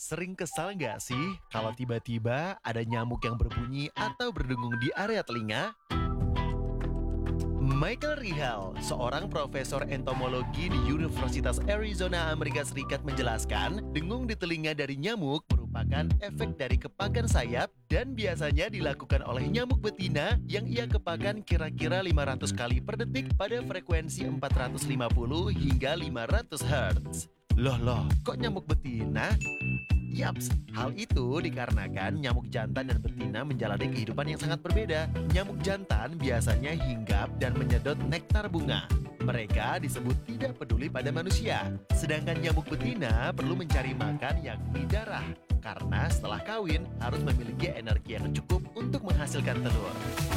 Sering kesal nggak sih kalau tiba-tiba ada nyamuk yang berbunyi atau berdengung di area telinga? Michael Rihal, seorang profesor entomologi di Universitas Arizona, Amerika Serikat menjelaskan, dengung di telinga dari nyamuk merupakan efek dari kepakan sayap dan biasanya dilakukan oleh nyamuk betina yang ia kepakan kira-kira 500 kali per detik pada frekuensi 450 hingga 500 Hz. Loh, kok nyamuk betina? Yaps, hal itu dikarenakan nyamuk jantan dan betina menjalani kehidupan yang sangat berbeda. Nyamuk jantan biasanya hinggap dan menyedot nektar bunga. Mereka disebut tidak peduli pada manusia. Sedangkan nyamuk betina perlu mencari makan yakni darah. Karena setelah kawin harus memiliki energi yang cukup untuk menghasilkan telur.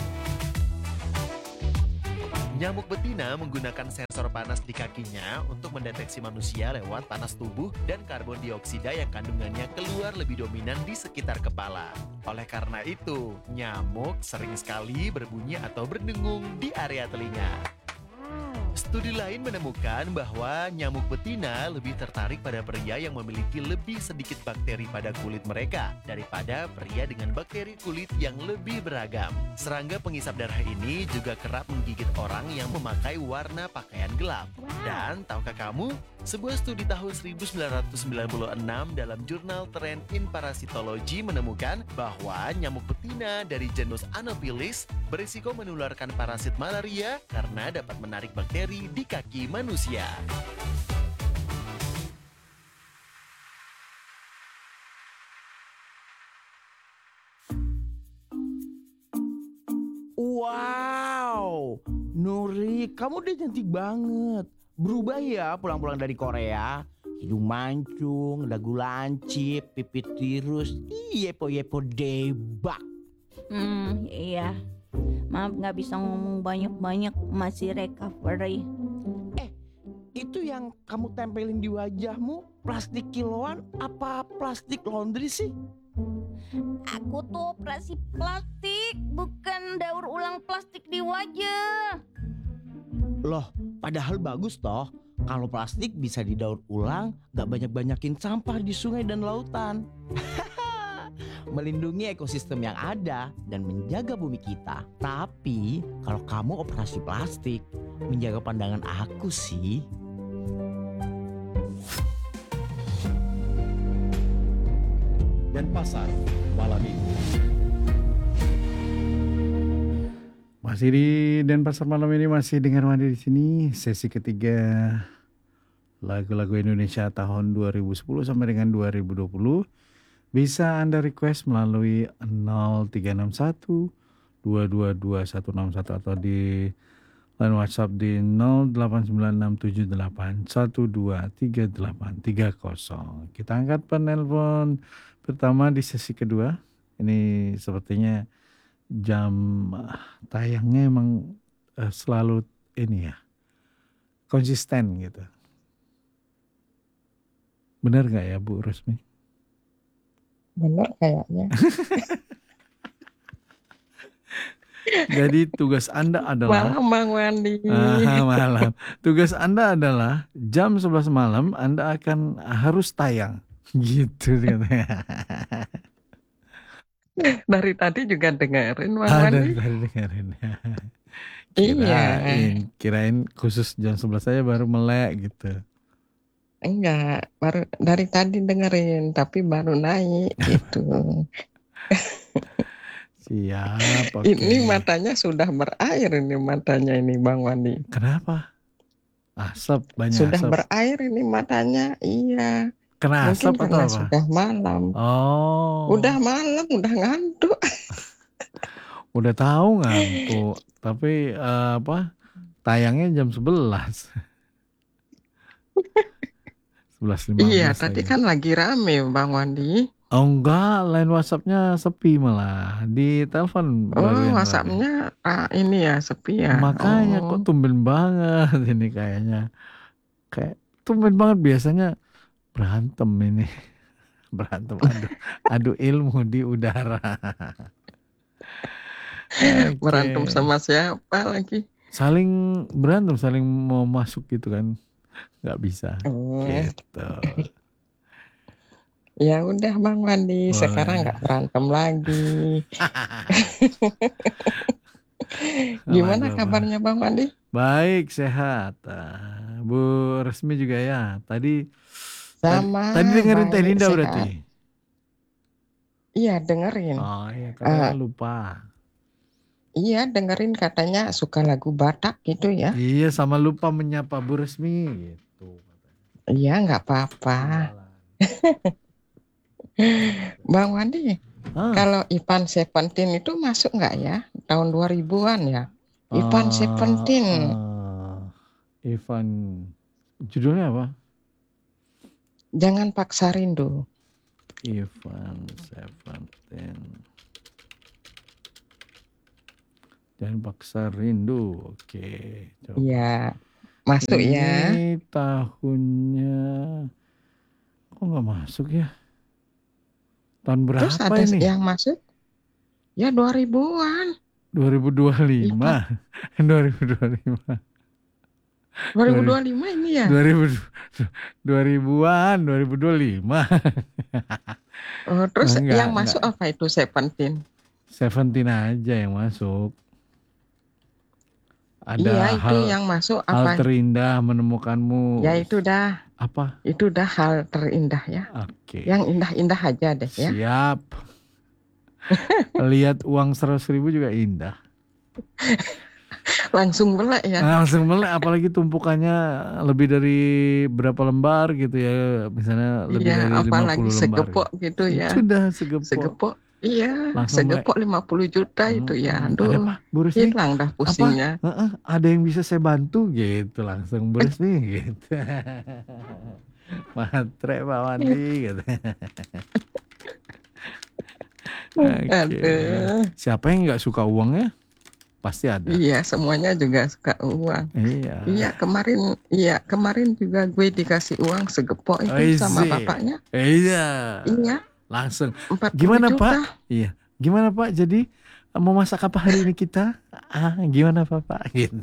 Nyamuk betina menggunakan sensor panas di kakinya untuk mendeteksi manusia lewat panas tubuh dan karbon dioksida yang kandungannya keluar lebih dominan di sekitar kepala. Oleh karena itu, nyamuk sering sekali berbunyi atau berdengung di area telinga. Studi lain menemukan bahwa nyamuk betina lebih tertarik pada pria yang memiliki lebih sedikit bakteri pada kulit mereka daripada pria dengan bakteri kulit yang lebih beragam. Serangga pengisap darah ini juga kerap menggigit orang yang memakai warna pakaian gelap. Dan tahukah kamu, sebuah studi tahun 1996 dalam jurnal Trend in Parasitology menemukan bahwa nyamuk betina dari genus Anopheles berisiko menularkan parasit malaria karena dapat menarik bakteri di kaki manusia. Wow, Nuri, kamu udah cantik banget. Berubah ya pulang-pulang dari Korea. Hidung mancung, dagu lancip, pipit tirus, yepo-yepo debak. Iya. Maaf nggak bisa ngomong banyak-banyak, masih recovery. Itu yang kamu tempelin di wajahmu plastik kiloan apa plastik laundry sih? Aku tuh operasi plastik, bukan daur ulang plastik di wajah. Loh, padahal bagus toh. Kalau plastik bisa didaur ulang, gak banyak-banyakin sampah di sungai dan lautan. Melindungi ekosistem yang ada dan menjaga bumi kita. Tapi kalau kamu operasi plastik, menjaga pandangan aku sih. Denpasar malam ini. Masih di Denpasar malam ini, masih dengan Wandi di sini. Sesi ketiga lagu-lagu Indonesia tahun 2010 sampai dengan 2020. Bisa Anda request melalui 0361 222 161 atau di line WhatsApp di 089678123830. Kita angkat penelpon pertama di sesi kedua. Ini sepertinya jam tayangnya emang selalu ini ya, konsisten gitu. Benar nggak ya Bu Rusmi? Bener kayaknya. Jadi tugas Anda adalah Malam Bang Wandi. malam. Tugas Anda adalah jam 11 malam Anda akan harus tayang. Gitu katanya. Dari tadi juga dengerin Bang Wandi. Dari dengerin. Iya. Kirain khusus jam 11 saya baru melek gitu. Enggak, baru dari tadi dengerin, tapi baru naik gitu. Siap, oke. Ini matanya sudah berair ini matanya ini Bang Wandi. Kenapa? Asap, banyak Sudah asap. berair ini matanya, iya. Kena Mungkin asap atau karena apa? sudah malam. Oh. Udah malam, udah ngantuk. Udah tahu ngantuk, tapi tayangnya jam 11. 11.15. Iya, tadi kan lagi rame Bang Wandi. Oh enggak, line WhatsApp-nya sepi malah. Di telepon baru yang WhatsApp-nya ini ya sepi ya. Makanya kok tumben banget ini kayaknya. Kayak tumben banget, biasanya berantem ini. Berantem adu ilmu di udara. Berantem sama siapa lagi? Saling berantem, saling mau masuk gitu kan. Nggak bisa. Gitu. Ya udah Bang Wandi, sekarang Boleh. nggak berantem lagi. Gimana Waduh, kabarnya Bang Wandi? baik, sehat. Bu Resmi juga ya. Tadi Sama, dengerin Teh baik, Linda sehat. berarti. Iya dengerin. Oh iya, katanya Eh, lupa. iya dengerin katanya suka lagu Batak gitu ya. Iya, sama lupa menyapa Bu Resmi gitu. Iya nggak apa-apa. Ketinggalan. Bang Wandi, Ah, kalau Ipan Seventeen itu masuk nggak ya? Tahun 2000-an ya? Ipan Seventeen. Ivan, judulnya apa? Jangan Paksa Rindu. Ivan Seventeen. Jangan paksa rindu. Oke, coba. Iya, masuk ya. Ini tahunnya kok nggak masuk ya? Tahun berapa Terus ada ini? yang masuk? Ya 2000-an. 2025. 2025. 2025 ini ya? 2000-an, 2025. Oh, terus Enggak, yang masuk apa itu Seventeen? Seventeen aja yang masuk. Ada Iya itu hal, yang masuk hal apa? terindah menemukanmu. Ya itu dah, Apa? itu dah hal terindah ya. Oke. Yang indah-indah aja deh ya. Siap. Lihat uang 100.000 juga indah. Langsung melek ya. Langsung melek, apalagi tumpukannya lebih dari berapa lembar gitu ya. Misalnya lebih Iya, dari 50 apalagi lembar. segepok gitu ya. Itu udah segepok. Segepok. Iya, Langsung segepok 50 juta itu ya. Ada Aduh, apa? Bu Resmi? hilang dah pusingnya. Ada yang bisa saya bantu gitu langsung Bu Resmi gitu. Matre Pak Wandi gitu. Oke. Aduh. Siapa yang nggak suka uang ya? Pasti ada. Iya, semuanya juga suka uang. Iya. Kemarin juga gue dikasih uang segepok itu sama bapaknya. Iya. Iya, Langsung. 40 Gimana juta. Pak? Iya. Gimana Pak? Jadi mau masak apa hari ini kita? Gimana Pak? Gitu.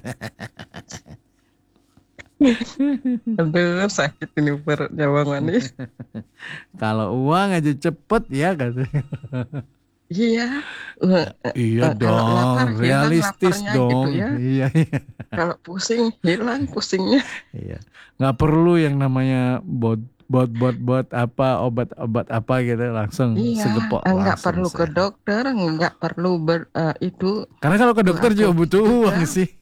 Aduh, sakit ini perutnya Bang Wandi. Kalau uang aja cepet ya katanya. Iya. Iya Kalau lapar, dong, hilang realistis laparnya dong. gitu ya. Iya. Kalau pusing, hilang pusingnya. Iya. Nggak perlu yang namanya bot apa obat apa gitu langsung Iya, segepok. nggak langsung perlu ke sehat. dokter, nggak perlu itu. Karena kalau ke dokter juga butuh uang juga. sih.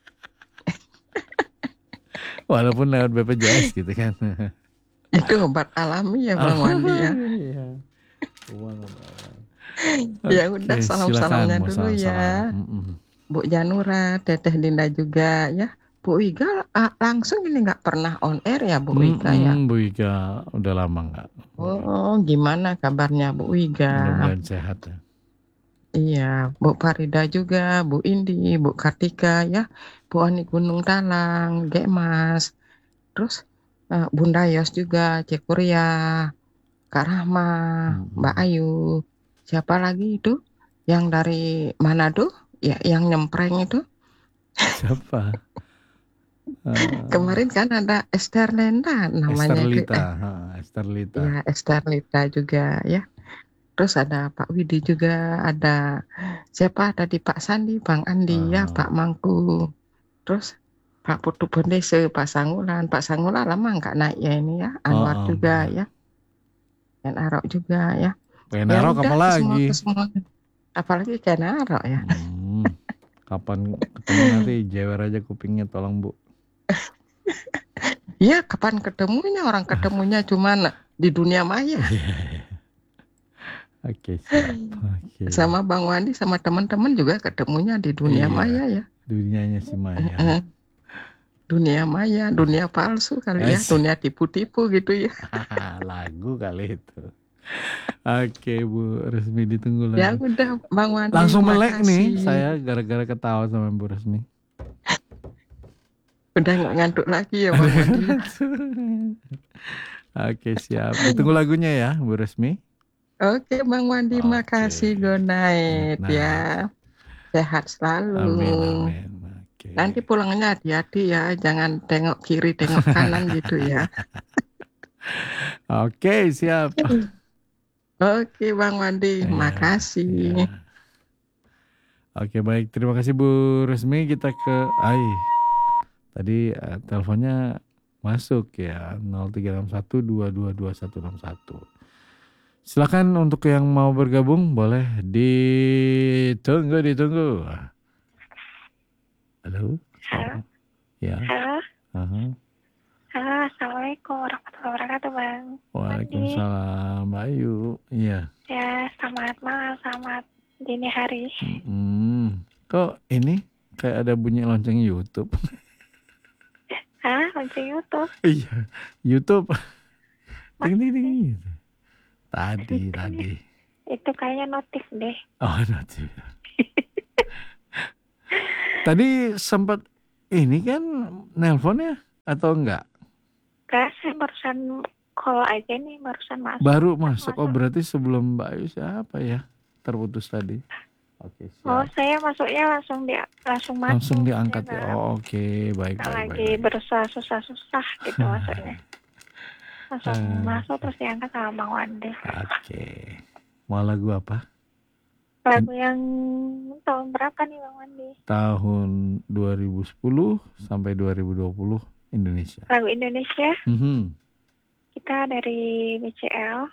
Walaupun lewat BPJS gitu kan. Itu obat alami ya Bang Wandi ya. Iya. Uang Ya udah, Oke, salam-salamnya silakan, mau dulu ya. salam-salam. Bu Janura, Teteh Dinda juga ya. Bu Iga langsung ini nggak pernah on air ya Bu Iga ya. Bu Iga udah lama nggak. Oh, gimana kabarnya Bu Iga? Mudah-mudahan sehat ya. Iya, Bu Farida juga, Bu Indi, Bu Kartika ya, Bu Ani Gunung Talang, Gemas, terus Bunda Yos juga, Cekuria, Kak Rahma, Mbak Ayu, siapa lagi itu? Yang dari Manado, ya, yang nyempreng itu. Siapa? Kemarin kan ada Esther Lenda namanya itu. Esther Lita. Ya, Esther Lita juga ya. Terus ada Pak Widi juga, ada siapa tadi Pak Sandi, Bang Andi ya, Pak Mangku. Terus Pak Putu Bendese, Pak Sangulan lama nggak naik ya ini ya, Anwar juga ya. Dan Arok juga ya. Pengen Arok apa lagi? Apalagi Ken Arok ya. Kapan ketemu nanti jewer aja kupingnya tolong Bu. Iya, kapan ketemunya, orang ketemunya cuman di dunia maya. Oke, siap. Okay. Sama Bang Wandi sama teman-teman juga ketemunya di dunia maya ya. Dunianya si Maya. Dunia maya, dunia palsu kali ya, dunia tipu-tipu gitu ya. Lagu kali itu. Oke Bu Resmi, ditunggu lagi. Ya udah Bang Wandi. Langsung melek nih saya gara-gara ketawa sama Bu Resmi. Udah nggak ngantuk lagi ya Bang Wandi. Oke, siap. Ditunggu lagunya ya Bu Resmi. Oke Bang Wandi, makasih, good night ya. Sehat selalu. Amin. Okay. Nanti pulangnya hati-hati ya, jangan tengok kiri tengok kanan gitu ya. Oke, siap. Oke Bang Wandi, Iya, makasih. iya. Oke baik, terima kasih Bu Resmi. Kita ke tadi teleponnya masuk ya 0361222161. Silakan untuk yang mau bergabung boleh ditunggu. Halo. Halo. Ya. Halo. Aha. Halo, Assalamualaikum warahmatullahi wabarakatuh, Bang. Waalaikumsalam, Mbak Ayu. Iya. Ya, selamat malam, selamat dini hari. Kok ini kayak ada bunyi lonceng YouTube? Hah, lonceng YouTube? Iya, YouTube. Ting. Tadi. Itu kayaknya notif deh. Oh, nanti. Tadi sempat ini kan nelpon ya atau enggak? Gak, saya barusan call aja nih, barusan masuk. Baru masuk. Oh, berarti sebelum Mbak Ayu siapa ya? Terputus tadi. Oke, siap. Oh, saya masuknya langsung masuk. Langsung diangkat Saya ya. Oh, oke, baik. lagi berusaha susah-susah gitu maksudnya. Langsung masuk terus diangkat sama Bang Wandi. Oke. Mau lagu apa? Lagu yang tahun berapa nih Bang Wandi? Tahun 2010 sampai 2020 Indonesia. Lagu Indonesia. Kita dari BCL.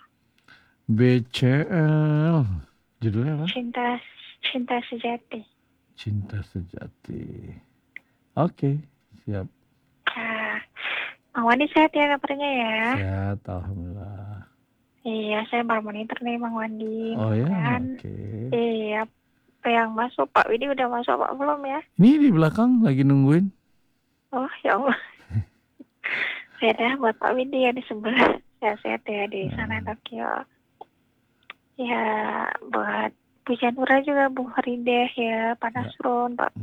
BCL. Judulnya apa? Cinta Sejati. Cinta Sejati. Oke, siap. Nah, Bang Wandi sehat ya kabarnya ya? Sehat, alhamdulillah. Iya, saya baru monitor nih Bang Wandi. Oh ya, Kan, oke. iya, yang masuk Pak Widi udah masuk Pak belum ya? Ini di belakang lagi nungguin. Oh ya Allah. Saya dah buat Pak Widi ya di sebelah. Sehat-sehat ya di sana Tokyo. Ya, buat Bu Janura juga, Bu Harideh ya, Pak Nasrun, Pak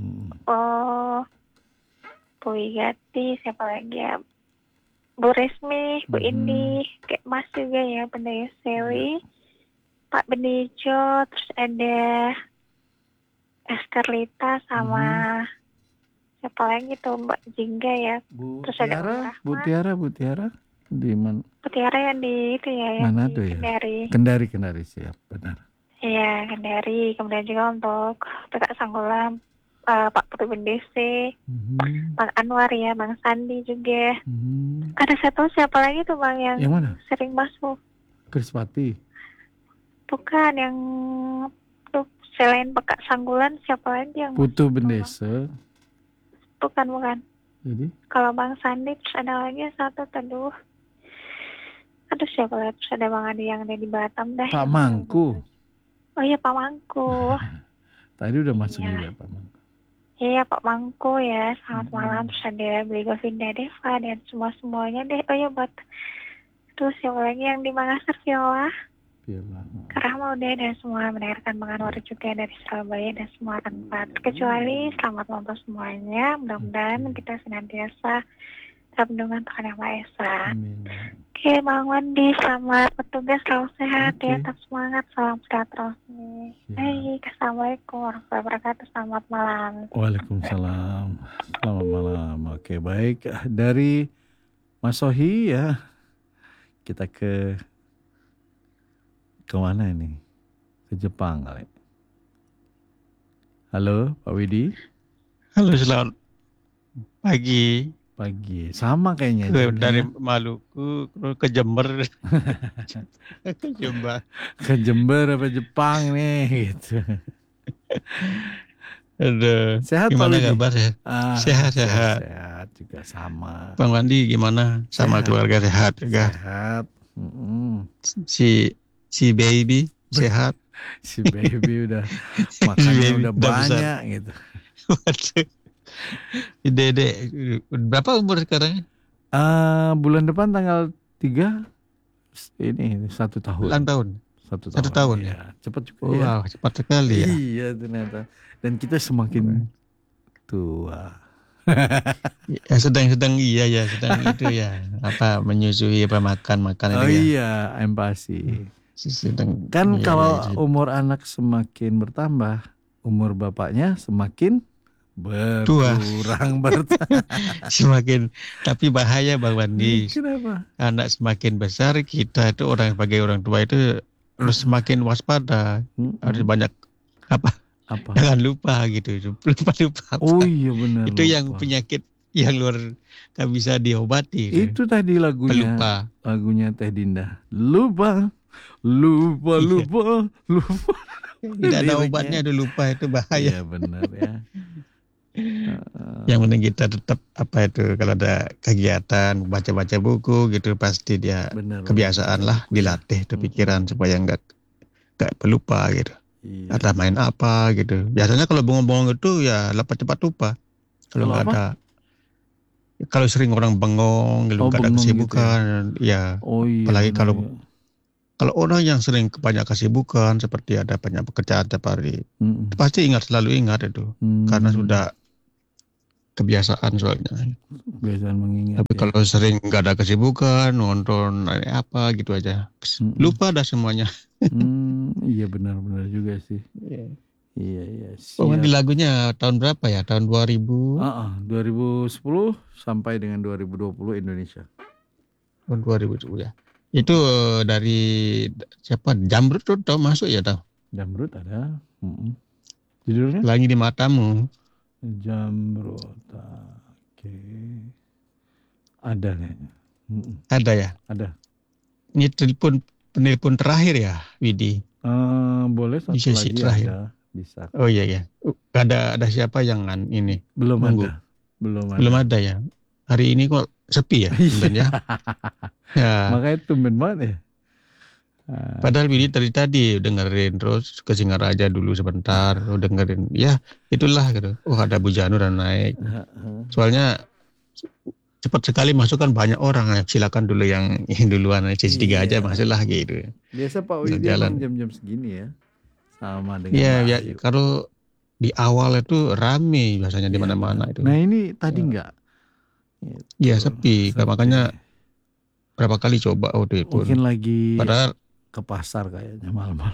Bu Wigati, siapa lagi ya? Bu Resmi, Bu Indi, kayak Mas juga ya, Bendaya Sewi, Pak Benijo, terus ada Eskerlita sama siapa lagi tuh Mbak Jingga ya. Terus ada Bu Tiara di mana? Bu Tiara yang di itu ya, yang Manado di ya? Kendari. Kendari siap, benar. Iya, Kendari. Kemudian juga untuk Kakak Sanggulam, Pak Putu Bendese, Bang Anwar ya, Bang Sandi juga. Ada satu siapa lagi tuh Bang yang mana? sering masuk? Krispati. Bukan, yang tuh selain Kakak Sanggulan siapa lagi yang Putu masuk? Bendese. Bukan. Jadi? Kalau Bang Sandi terus ada lagi satu, aduh siapa lagi, terus ada Bang Adi yang ada di Batam dah. Pak Mangku. Oh iya Pak Mangku. Tadi udah masuk juga Pak Mangku. Iya Pak Mangku ya, selamat malam. Terus ada Beli Govinda Deva dan semuanya deh. Oh iya buat terus siapa lagi yang di Makassar, Viola Karahma udah, dan semua mendengarkan Bang Anwar juga dari Surabaya dan semua tempat. Kecuali selamat malam semuanya. Mudah-mudahan kita senantiasa dalam lindungan Tuhan Yang Maha Esa. Oke Bang Wandi, selamat bertugas, selalu sehat ya, tetap semangat, salam sehat terus nih. Baik, Assalamualaikum warahmatullahi wabarakatuh, selamat malam. Waalaikumsalam, selamat malam. Oke baik, dari Mas Sohi ya, kita ke mana ini? Ke Jepang kali. Halo Pak Widi. Halo, selamat pagi. Sama kayaknya. Dari Maluku ke Jember. Ke Jember apa Jepang nih gitu. Aduh. Sehat gimana Pak kabar ya? Sehat. Sehat juga sama. Bang Wandi gimana? Sama keluarga sehat juga. Sehat. Si baby sehat. Si baby udah makannya udah banyak besar. Gitu. Dedek berapa umur sekarang? Bulan depan tanggal 3 ini 1 tahun. Ulang tahun. 1 tahun ya. Cepat juga ya. Wow, cepat sekali ya. Iya ternyata. Dan kita semakin tua. Ya, sedang iya ya, sedang itu ya. Apa menyusui apa makan Oh itu iya, empati. Sedang, kan iya, kalau ya. Umur anak semakin bertambah, umur bapaknya semakin berkurang semakin, tapi bahaya Bang Wandi. Kenapa? Anak semakin besar, kita itu sebagai orang tua itu harus semakin waspada, harus banyak Apa? jangan lupa gitu, lupa. Oh iya benar. Itu yang lupa. penyakit yang luar nggak bisa diobati. Itu tadi lagunya. Pelupa. Lagunya Teh Dinda. Lupa. Lupa. Tidak ada Liriknya. obatnya, itu lupa, itu bahaya. Iya benar ya. Yang penting kita tetap kalau ada kegiatan baca-baca buku gitu, pasti dia Benar. kebiasaan lah, dilatih tuh pikiran supaya nggak pelupa gitu. Iya. Ada main apa gitu. Biasanya kalau bengong-bengong itu ya cepat lupa. Kalau Kalau nggak apa? ada, kalau sering orang bengong, Oh, nggak ada bengong gitu kesibukan, ya. Oh iya. Apalagi benar, ya. Kalau orang yang sering banyak kesibukan, seperti ada banyak pekerjaan tiap hari, pasti selalu ingat itu, karena sudah kebiasaan soalnya. Kebiasaan mengingat. Tapi kalau sering nggak ada kesibukan, nonton apa gitu aja, lupa dah semuanya. Iya benar-benar juga sih. Iya. Oh, Siap. di lagunya tahun berapa ya? Tahun 2000? 2010 sampai dengan 2020 Indonesia. Tahun 2000 ya. Itu dari siapa? Jamrut tuh masuk ya tahu? Jamrut ada. Judulnya? Lagi di matamu. Jamrut. Oke. Ada kayaknya. Ada ya? Ada. Ini penelpon terakhir ya, Widi? Boleh satu Di sesi lagi terakhir. ada. Bisa. Oh iya. Ada siapa yang ini? Belum Nunggu. ada. Belum ada ya. Hari ini kok sepi ya, tumben ya. Ya. Makanya tumben banget ya. Padahal Widi tadi dengerin, terus ke Singaraja dulu sebentar, dengerin. Ya itulah gitu. Oh ada Bu Janur dan naik. Soalnya cepat sekali masuk kan banyak orang. Silakan dulu yang duluan, sesi 3 aja masuklah gitu. Biasa Pak Widi Jalan. jam-jam segini ya. Sama dengan Iya, ya, Bayu. kalau di awal itu rame biasanya di mana-mana itu. Nah ini tadi enggak. Iya sepi. Makanya berapa kali coba waktu itu. Mungkin lagi Padahal ke pasar kayaknya malam-malam.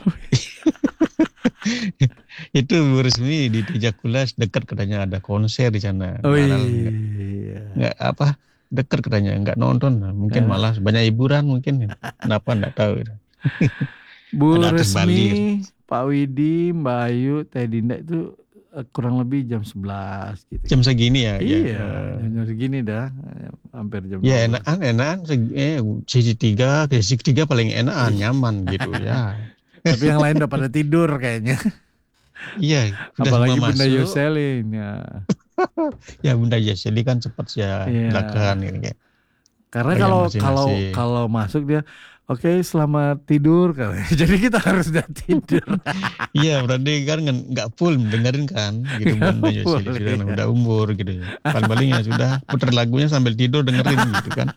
itu resmi di Tijakulas dekat katanya ada konser di sana. Oh Padahal iya. nggak dekat katanya, nggak nonton. Mungkin malah banyak hiburan mungkin. Kenapa nggak tahu. Bu Ada atas Resmi, Bali. Pak Widi, Mbak Ayu, Teh Dinda itu kurang lebih jam 11 gitu. Jam segini ya. Iya, jam segini dah. Hampir jam Ya 12. enakan. Sesi 3 paling enakan, nyaman gitu ya. Tapi yang lain udah pada tidur kayaknya. Iya, udah Apalagi semua Bunda masuk. Yoselin ya. Ya Bunda Yeseli kan cepat ya Iya. belakang ini kayak. Karena Yang kalau masing-masing. kalau masuk dia oke, selamat tidur katanya. Jadi kita harus udah tidur. Iya, berarti kan nggak full dengerin kan, gitu Bunda Yeseli Boleh, sudah ya. udah umur gitu. Paling ya sudah putar lagunya sambil tidur dengerin gitu kan.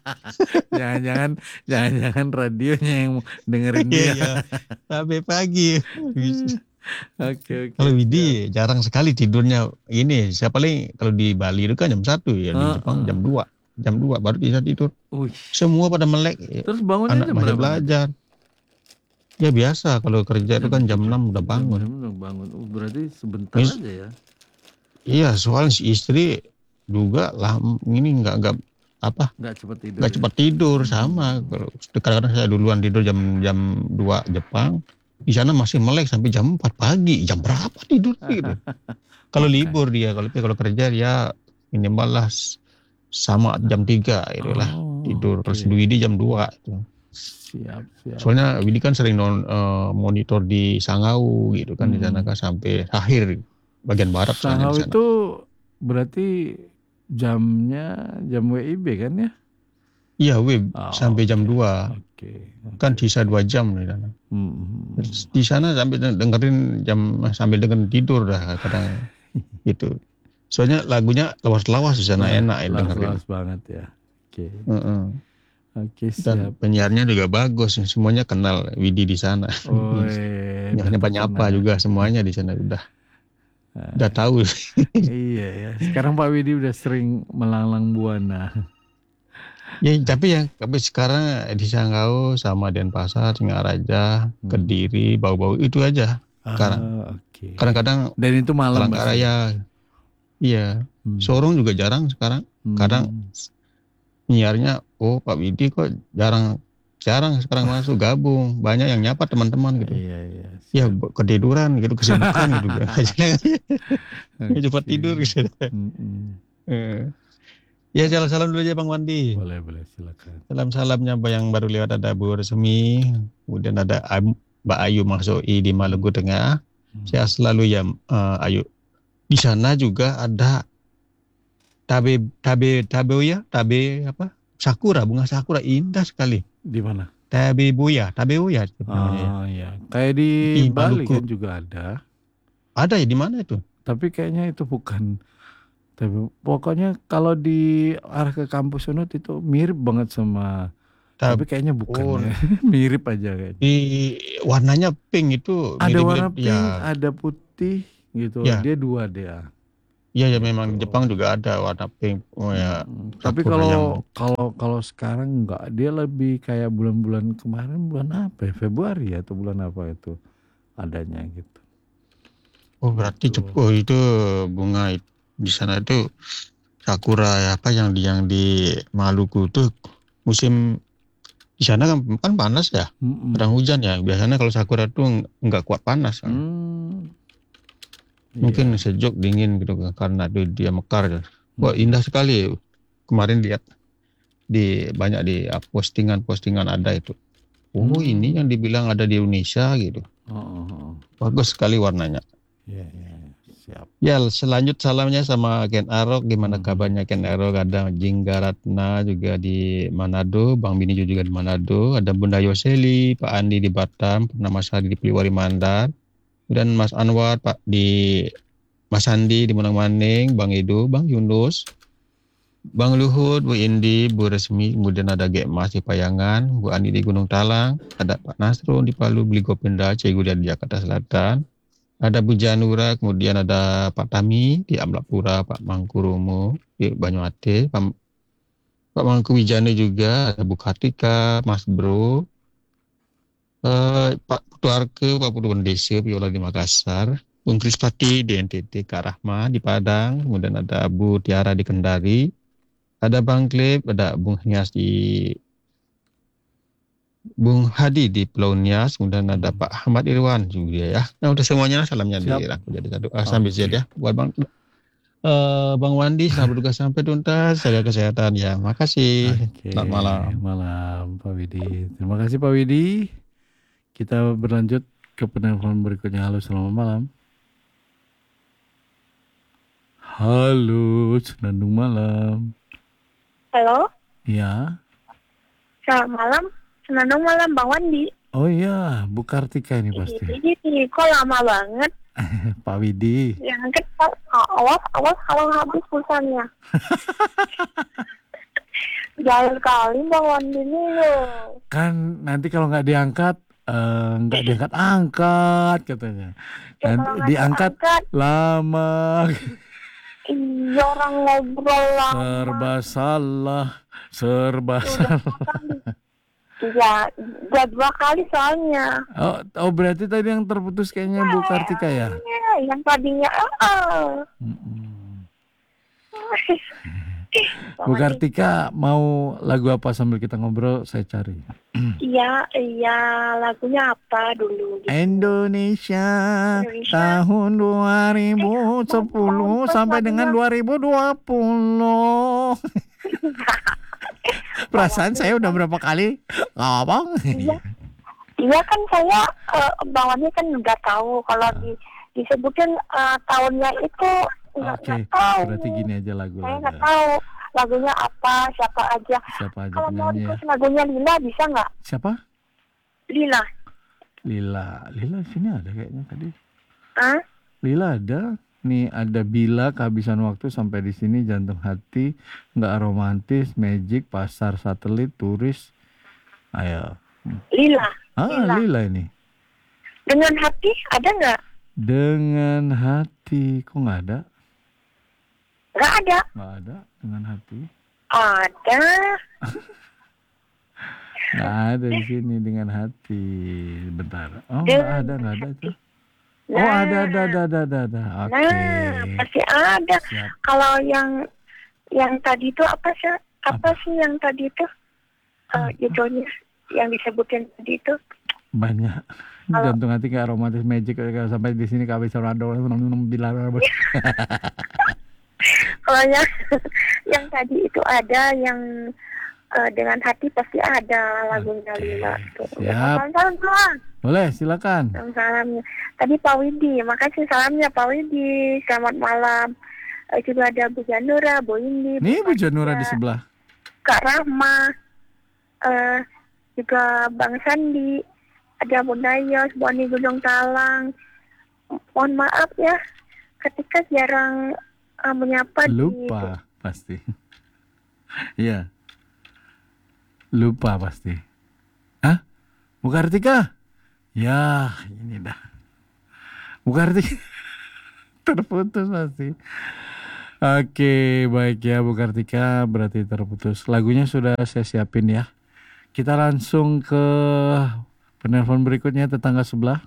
Jangan radionya yang dengerin dia. Iya, sampai pagi. Oke. Kalau Widi jarang sekali tidurnya ini. Saya paling kalau di Bali itu kan jam 1 ya, di Jepang jam 2. Jam 2 baru bisa tidur. Wih. Semua pada melek. Terus bangunnya Anak jam masih berapa? belajar. Ya biasa kalau kerja itu kan jam 6 udah bangun. Udah bangun. Berarti sebentar Mis- aja ya. Iya, soalnya si istri juga lah ini nggak Nggak cepat tidur. nggak ya? cepat tidur sama. Kadang-kadang saya duluan tidur jam 2 Jepang, di sana masih melek sampai jam 4 pagi. Jam berapa tidur gitu? Kalau libur dia, kalau kerja dia minimal lah sama jam 3 itulah tidur. Terus Widi jam 2 itu. Siap. Soalnya Widi kan sering monitor di Sangau gitu kan, di sana kan sampai akhir bagian barat soalnya Sangau di sana. itu berarti jamnya jam WIB kan ya? Iya, sampai jam 2. Oke. Kan sisa 2 jam di sana. Di sana sambil dengerin sambil dengerin tidur dah kadang gitu. Soalnya lagunya lawas-lawas di sana enak ya dengerin. Lawas banget ya. Oke. Oke, Dan siap. penyiarnya juga bagus, semuanya kenal Widi di sana. Nyapa juga semuanya di sana udah tahu. Iya ya. Sekarang Pak Widi udah sering melanglang buana. Ya, tapi sekarang di Sanggau sama Denpasar, Singaraja, Kediri, Bau-Bau itu aja. Sekarang. Oke. Kadang-kadang Dan itu malam. Palangkaraya. Iya. Sorong juga jarang sekarang. Kadang nyiarnya, Pak Widi kok jarang sekarang masuk gabung. Banyak yang nyapa teman-teman gitu. Iya. Ya ketiduran gitu, kesibukan gitu. Cepat Oke. tidur gitu. Eh. Ya salam dulu aja Bang Wandi. Boleh, silakan. Salam-salamnya yang baru lewat ada Bu Resmi, kemudian ada Mbak Ayu Maksoi di Maluku Tengah. Sehat selalu ya Ayu. Di sana juga ada tabe sakura, bunga sakura indah sekali. Di mana? Tabe buya. Oh iya, kayak di Bali Maluku kan juga ada. Ada ya, di mana itu? Tapi kayaknya itu bukan. Tapi pokoknya kalau di arah ke kampus Unut itu mirip banget sama. Tapi kayaknya bukan ya. Mirip aja kayaknya. Di warnanya pink itu. Ada warna pink, ada putih gitu. Ya. Dia dua dia. Iya memang di Jepang juga ada warna pink. Oh ya. Tapi kalau sekarang enggak, dia lebih kayak bulan-bulan kemarin, bulan apa ya? Februari atau bulan apa itu adanya gitu. Oh berarti itu bunga di sana itu sakura apa yang di Maluku itu musim di sana kan panas ya, sedang hujan ya. Biasanya kalau sakura itu nggak kuat panas. Mungkin sejuk dingin gitu karena dia mekar. Wah indah sekali. Kemarin lihat banyak di postingan ada itu. Oh ini yang dibilang ada di Indonesia gitu. Bagus sekali warnanya. Siap. Ya selanjut salamnya sama Ken Arok. Gimana kabarnya Ken Arok? Ada Jingga Ratna juga di Manado, Bang Bini juga di Manado, ada Bunda Yoseli, Pak Andi di Batam, pernah Mas Hadi di Peliwari Mandar, dan Mas Anwar, Mas Andi di Munang Maning, Bang Edo, Bang Yunus, Bang Luhut, Bu Indi, Bu Resmi, kemudian ada Gek Mas di Payangan, Bu Andi di Gunung Talang, ada Pak Nasrun di Palu, Beli Gopinda, Cegu di Jakarta Selatan, ada Bu Janura, kemudian ada Pak Tami di Amlapura, Pak Mangkurumo di Banyuate, Pak Mangku Wijane juga, ada Bu Kartika, Mas Bro, Pak Putuarke, Pak Putu Desa, Biola di Makassar, Bung Krispati di NTT, Kak Rahma di Padang, kemudian ada Bu Tiara di Kendari, ada Bang Klip, ada Bung Hadi di Pulau Nias, kemudian ada Pak Ahmad Irwan juga ya. Nah udah semuanya salamnya dirangkum jadi satu. Sampai Z ya. Buat Bang Wandi, selamat bertugas sampai tuntas, jaga kesehatan ya. Makasih. Selamat malam. Malam Pak Widi. Terima kasih Pak Widi. Kita berlanjut ke penelpon berikutnya. Halo, selamat malam. Halo, Senandung malam. Halo. Ya. Selamat malam. Senandung malam Bang Wandi. Oh iya, Bu Kartika ini pasti. Kok lama banget? Pak Widi. Yang ketat. Awas kalau habis pulsanya. Jahil kali Bang Wandi ini. Kan nanti kalau nggak diangkat, angkat katanya. Nanti diangkat lama. Iya orang ngobrol lama. Serba salah. Iya, udah 2 kali soalnya. Oh berarti tadi yang terputus kayaknya Bu Kartika ya? Yang tadinya Bu Kartika mau lagu apa sambil kita ngobrol saya cari. Iya, lagunya apa dulu? Gitu. Indonesia tahun 2010 sampai dengan 2020. Perasaan saya udah berapa kali ngomong. Iya kan saya bawahnya kan nggak tahu kalau disebutin tahunnya itu nggak tahu. Berarti gini aja lagu. Saya nggak tahu lagunya apa, siapa aja. Kalau mau request lagunya Lila bisa nggak? Siapa? Lila sini ada kayaknya tadi. Lila ada. Nih ada Bila, Kehabisan Waktu, Sampai di Sini, Jantung Hati, Nggak Romantis, Magic, Pasar Satelit, Turis. Ayo. Lila. Lila ini. Dengan Hati ada nggak? Dengan Hati, kok nggak ada? Nggak ada. Nggak ada Dengan Hati. Ada. Nggak ada di sini Dengan Hati. Bentar. Oh nggak ada tuh. Nah, ada. Okay. Nah, pasti ada. Siap. Kalau yang tadi itu apa sih yang tadi itu judulnya? yang disebutin tadi itu. Banyak. Kalau- Jantung hati kayak romantis magic kalau sampai di sini kehabisan rado dilarang. Kalau yang tadi itu ada yang dengan hati pasti ada lagunya Oke, Lila tuh. siap. Salam. Boleh, silakan. Salamnya. Tadi Pak Widi, makasih salamnya Pak Widi. Selamat malam. Juga ada Bu Janura, Bu Indi, Nih Bu Janura di Fatia, sebelah. Kak Rahma, juga Bang Sandi, ada Bunda Yos, Bu Ani Gunung Talang. Mohon maaf ya, ketika jarang menyapa Lupa pasti. Iya. Lupa pasti. Hah? Bu Kartika? Ya, ini dah. Bu Kartika terputus pasti. Oke, baik ya Bu Kartika, berarti terputus. Lagunya sudah saya siapin ya. Kita langsung ke penelpon berikutnya, tetangga sebelah.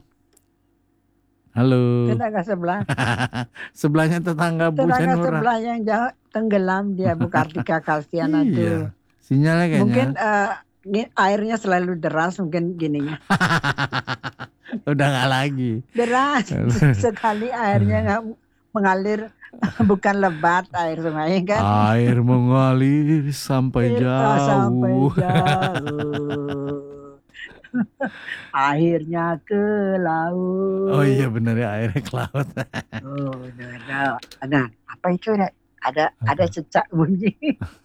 Halo. Tetangga sebelah, Sebelahnya tetangga Bu tetangga Janura. sebelah yang jauh tenggelam dia Bu Kartika Kalsiana tuh. Iya. Sinyalnya kayaknya. Mungkin ini airnya selalu deras mungkin gininya. Udah nggak lagi. Deras sekali airnya nggak mengalir, bukan lebat air sungai kan. Air mengalir sampai Sampai jauh. jauh. Akhirnya ke laut. Oh iya benar ya, airnya ke laut. Oh, nah, apa itu? Ada cecak bunyi.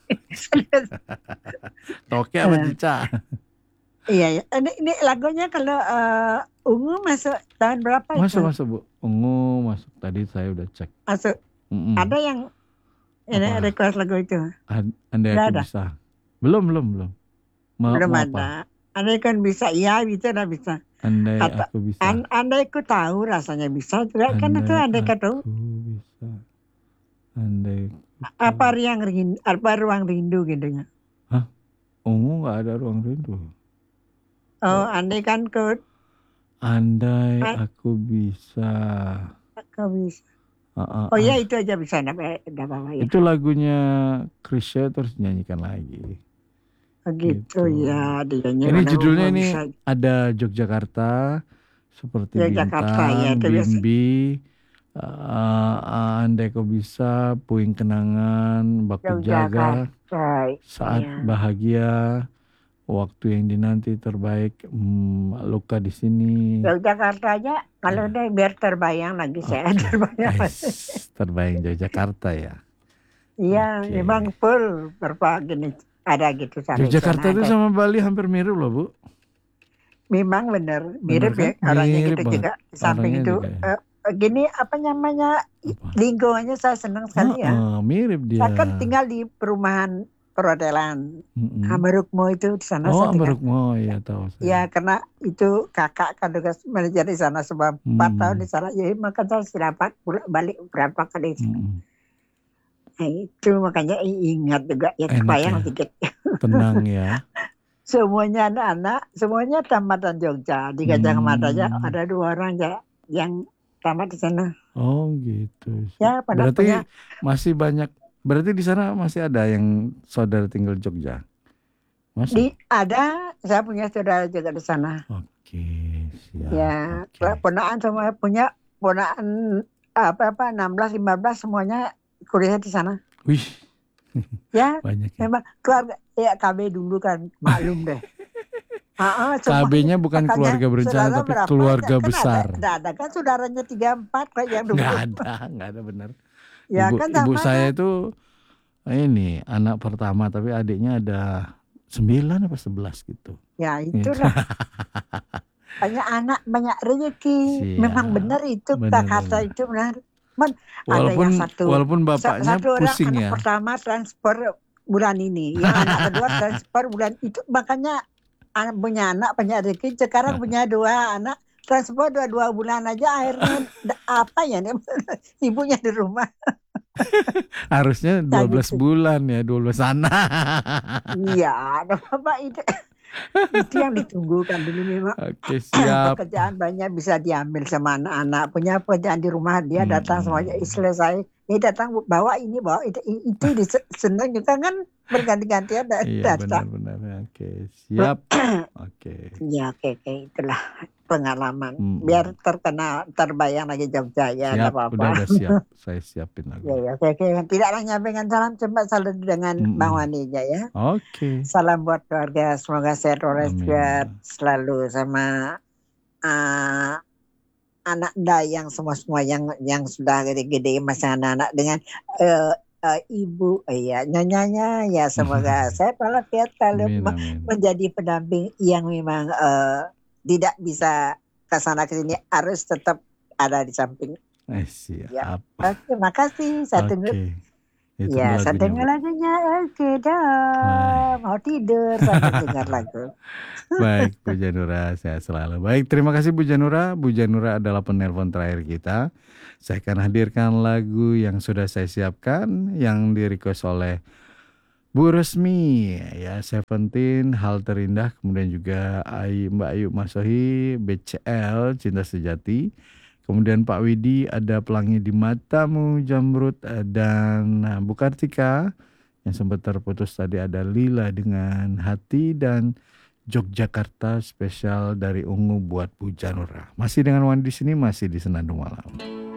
Toke apa cicak? Iya, ini lagunya kalau ungu masuk tahun berapa itu? Masuk Bu. Ungu masuk, tadi saya udah cek. Masuk. Mm-mm. Ada yang ini Apa? request lagu itu? Andai Udah aku ada? bisa. Belum. Mau Belum apa? ada. Andai kan bisa, iya bisa, udah bisa. Andai Atau- aku bisa. Andai ku tahu rasanya bisa juga kan itu andai kata aku bisa. Andai apa ruang rindu gitu ya. ungu nggak ada ruang rindu. Oh, andai kan ku Andai Ah. aku bisa. bisa. Ah, ah, Oh iya ah. itu aja bisa, enggak apa-apa ya. Itu lagunya Krisya terus nyanyikan lagi. Begitu gitu. ya, dianya Ini mana judulnya mau ini bisa. ada Yogyakarta seperti Yogyakarta, Bintang, ya, itu biasa. Bimbi, Andai kau bisa, Puing Kenangan, Baku Jaga, Right. Saat Iya. Bahagia, Waktu yang dinanti terbaik, Luka di sini. Yogyakarta aja kalau udah biar terbayang lagi saya terbayang lagi. Terbayang Yogyakarta ya. Iya, Oke. memang full berapa gini ada gitu sampai Yogyakarta sana itu ada. sama Bali hampir mirip loh Bu. Memang benar Bener mirip ya kan? orangnya Mirip gitu banget. juga. Di samping Orangnya itu juga gini apa namanya Apa? lingkungannya saya senang sekali ya. Mirip dia. Saya kan tinggal di perumahan perhotelan Mm-mm. Amberukmo itu di sana Oh, saya tinggal. Amberukmo ya tahu saya. Ya karena itu kakak kan juga manajer di sana sebab 4 tahun di sana. Jadi maka saya sudah balik berapa kali. Mm-mm. Nah, itu makanya ingat juga ya Enak kebayang ya. sedikit. Tenang ya. Semuanya anak-anak, semuanya tamatan Jogja. Di Gajah Mada aja Hmm. ada 2 orang aja yang tamat di sana. Oh gitu. Ya, pada Berarti punya masih banyak. Berarti di sana masih ada yang saudara tinggal Jogja. Masih. saya punya saudara juga di sana. Oke, siap. Ya, Oke. ponaan semua punya ponaan apa 16 15 semuanya kuliah di sana. Wih, Ya, banyak ya. memang keluarga ya KB dulu kan maklum deh. Semua- KB-nya bukan makanya keluarga berencana saudara tapi berapa? keluarga Kan besar. Ada kan saudaranya 3-4 kayak yang dulu. Nggak ada benar. Ya ibu kan ibu sama saya kan? itu ini anak pertama tapi adiknya ada 9 apa 11 gitu. Ya itulah. Banyak anak, banyak rezeki. Siap. Memang benar itu Benar, kata benar. itu benar. Ada Walaupun yang satu, walaupun bapaknya satu orang pusing anak ya. pertama transfer bulan ini, yang anak kedua transfer bulan itu. Makanya punya anak banyak rezeki. Sekarang punya 2 anak transfer 2 bulan aja akhirnya apa ya nih? Ibunya di rumah. Harusnya 12 gitu. bulan ya, 12 anak. Iya, ada apa itu? Itu yang ditunggukan dulu memang. Oke, siap. Pekerjaan banyak bisa diambil sama anak-anak. Punya pekerjaan di rumah dia datang semuanya selesai. Datang bawa ini bawa itu senang juga kan berganti-gantian Iya, datang. benar-benar. Oke, siap. Oke. Ya oke, itulah pengalaman. Biar terbayang lagi Jogja ya, Siap, nggak apa-apa. udah siap. Saya siapin lagu. Ya, oke. Tidaklah nyampaikan salam, coba salam dengan Bang Wani aja ya. Oke. Salam buat keluarga, semoga sehat walafiat selalu sama anak Dayang semua yang sudah gede-gede masih anak-anak dengan ibu nyanyanya ya semoga sehat walafiat selalu menjadi pendamping yang memang tidak bisa kesana kesini, harus tetap ada di samping. Siap. Ya. Oke, makasih. Saya tunggu. Ya, saya dengar lagunya. Oke, dah. Mau tidur sampai dengar lagu. Baik, Bu Janura, sehat selalu. Baik, terima kasih Bu Janura. Bu Janura adalah penelpon terakhir kita. Saya akan hadirkan lagu yang sudah saya siapkan, yang di-request oleh Bu Resmi, ya, Seventeen, Hal Terindah, kemudian juga Mbak Ayu Masohi, BCL, Cinta Sejati. Kemudian Pak Widi ada Pelangi di Matamu, Jamrut, dan Bu Kartika yang sempat terputus tadi ada Lila dengan Hati, dan Yogyakarta spesial dari Ungu buat Bu Janura. Masih dengan Wan di sini, masih di Senandung Malam.